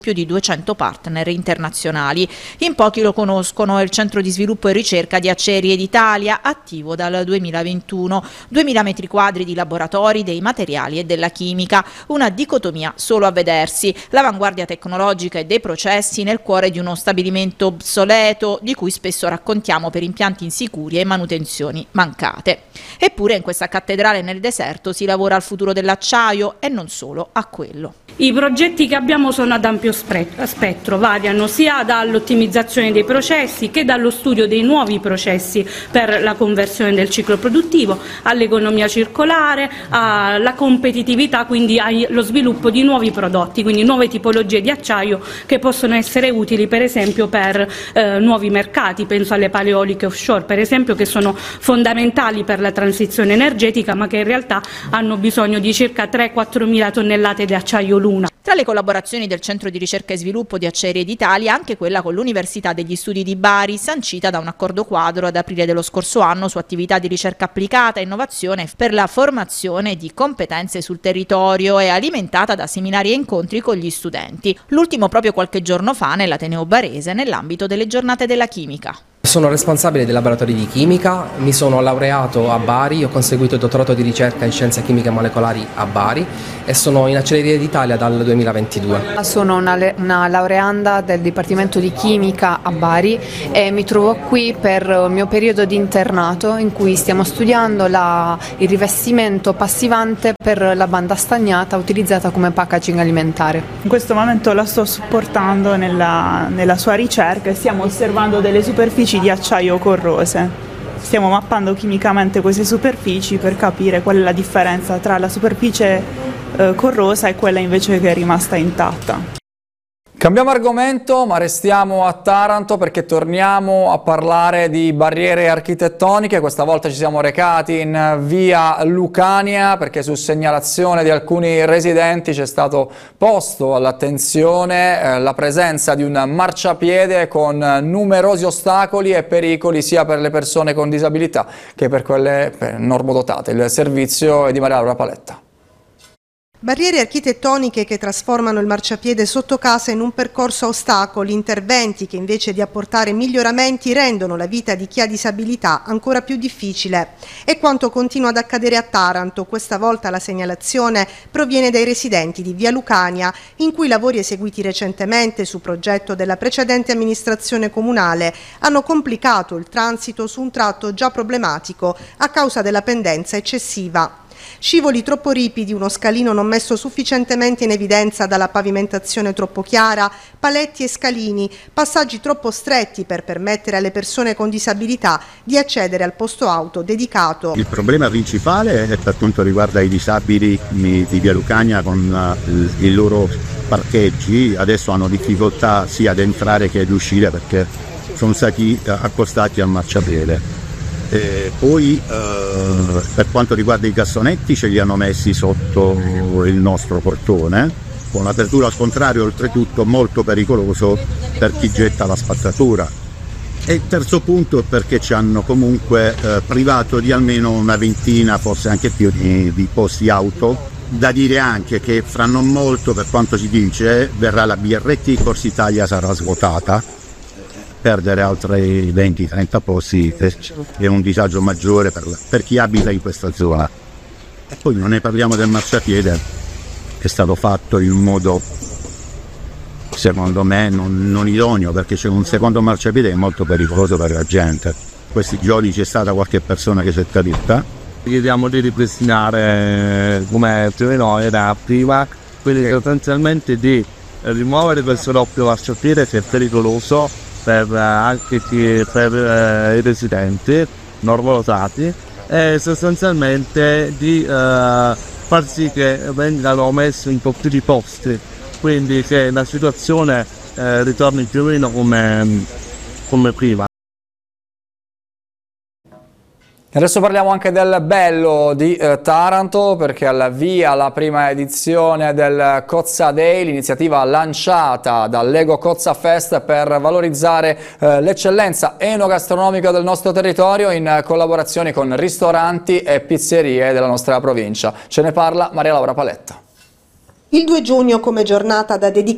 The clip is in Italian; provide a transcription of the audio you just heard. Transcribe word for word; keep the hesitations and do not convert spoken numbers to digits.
più di duecento partner internazionali. In pochi lo conoscono, è il centro di sviluppo e ricerca di Acciaierie d'Italia, attivo dal duemilaventuno. duemila metri quadri di laboratori dei materiali e della chimica, una dicotomia solo a vedersi, l'avanguardia tecnologica e dei processi nel cuore di uno stabilimento obsoleto, di cui spesso raccontiamo per impianti insicuri e manutenzioni mancate. Eppure in questa cattedrale nel deserto si lavora al futuro dell'acciaio e non solo a quello. I progetti che abbiamo sono ad ampio spettro, variano sia dall'ottimizzazione dei processi che dallo studio dei nuovi processi per la conversione del ciclo produttivo, all'economia circolare, alla competitività, quindi allo sviluppo di nuovi prodotti, quindi nuove tipologie di acciaio che possono essere utili per esempio per eh, nuovi mercati, penso alle pale eoliche offshore per esempio, che sono fondamentali per la transizione energetica ma che in realtà hanno bisogno di circa tre quattro mila tonnellate di acciaio l'una. Tra le collaborazioni del Centro di Ricerca e Sviluppo di Acciaierie d'Italia, anche quella con l'Università degli Studi di Bari, sancita da un accordo quadro ad aprile dello scorso anno su attività di ricerca applicata e innovazione per la formazione di competenze sul territorio e alimentata da seminari e incontri con gli studenti. L'ultimo proprio qualche giorno fa nell'Ateneo Barese, nell'ambito delle giornate della chimica. Sono responsabile dei laboratori di chimica, mi sono laureato a Bari, ho conseguito il dottorato di ricerca in scienze chimiche molecolari a Bari e sono in Acciaierie d'Italia dal duemilaventidue. Sono una, una laureanda del Dipartimento di Chimica a Bari e mi trovo qui per il mio periodo di internato in cui stiamo studiando la, il rivestimento passivante per la banda stagnata utilizzata come packaging alimentare. In questo momento la sto supportando nella, nella sua ricerca e stiamo osservando delle superfici di acciaio corrose. Stiamo mappando chimicamente queste superfici per capire qual è la differenza tra la superficie eh, corrosa e quella invece che è rimasta intatta. Cambiamo argomento, ma restiamo a Taranto perché torniamo a parlare di barriere architettoniche. Questa volta ci siamo recati in via Lucania perché su segnalazione di alcuni residenti c'è stato posto all'attenzione eh, la presenza di un marciapiede con numerosi ostacoli e pericoli sia per le persone con disabilità che per quelle per normodotate. Il servizio è di Maria Laura Paletta. Barriere architettoniche che trasformano il marciapiede sotto casa in un percorso a ostacoli, interventi che invece di apportare miglioramenti rendono la vita di chi ha disabilità ancora più difficile. È quanto continua ad accadere a Taranto. Questa volta la segnalazione proviene dai residenti di via Lucania, in cui lavori eseguiti recentemente su progetto della precedente amministrazione comunale hanno complicato il transito su un tratto già problematico a causa della pendenza eccessiva. Scivoli troppo ripidi, uno scalino non messo sufficientemente in evidenza dalla pavimentazione troppo chiara, paletti e scalini, passaggi troppo stretti per permettere alle persone con disabilità di accedere al posto auto dedicato. Il problema principale è per quanto riguarda i disabili di via Lucania con i loro parcheggi, adesso hanno difficoltà sia ad entrare che ad uscire perché sono stati accostati al marciapiede. E poi eh, per quanto riguarda i cassonetti ce li hanno messi sotto il nostro portone con l'apertura al contrario, oltretutto molto pericoloso per chi getta la spazzatura. E il terzo punto è perché ci hanno comunque eh, privato di almeno una ventina, forse anche più, di, di posti auto. Da dire anche che fra non molto, per quanto si dice, verrà la B R T, Corsa Italia sarà svuotata. Perdere altri venti trenta posti è un disagio maggiore per, per chi abita in questa zona. E poi non ne parliamo del marciapiede, è stato fatto in un modo secondo me non, non idoneo, perché c'è un secondo marciapiede che è molto pericoloso per la gente. Questi giorni c'è stata qualche persona che si è caduta. Chiediamo di ripristinare come più o meno era prima, quindi sostanzialmente di rimuovere questo doppio marciapiede che è pericoloso per anche chi, per eh, i residenti normodotati e sostanzialmente di eh, far sì che vengano messi un po' più di posti, quindi che la situazione eh, ritorni più o meno come, come prima. Adesso parliamo anche del bello di eh, Taranto perché al via la prima edizione del Cozza Day, l'iniziativa lanciata dall'Ego Cozza Fest per valorizzare eh, l'eccellenza enogastronomica del nostro territorio in collaborazione con ristoranti e pizzerie della nostra provincia. Ce ne parla Maria Laura Paletta. Il due giugno come giornata da dedicare